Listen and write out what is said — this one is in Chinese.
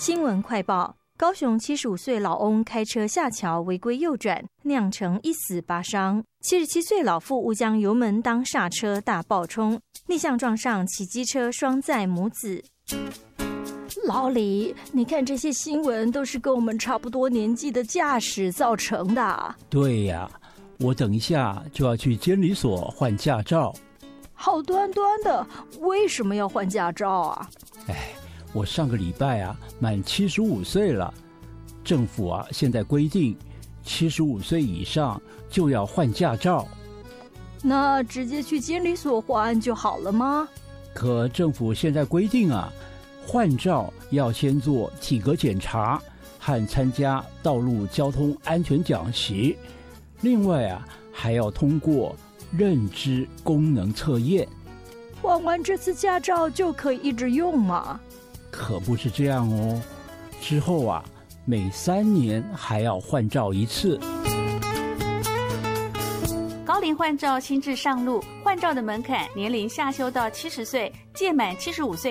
新闻快报：高雄75岁老翁开车下桥违规右转，酿成1死8伤。77岁老妇误将油门当刹车，大爆冲，逆向撞上骑机车双载母子。老李，你看这些新闻都是跟我们差不多年纪的驾驶造成的。 对呀，我等一下就要去监理所换驾照。 好端端的，为什么要换驾照啊？ 我上个礼拜满75岁了，政府现在规定75岁以上就要换驾照。 那直接去监理所换就好了吗？ 可政府现在规定换照要先做体格检查和参加道路交通安全讲习，另外还要通过认知功能测验。 换完这次驾照就可以一直用吗？ 可不是这样哦，之后每3年还要换照一次。 高龄换照新制上路，换照的门槛年龄下修到70岁，届满75岁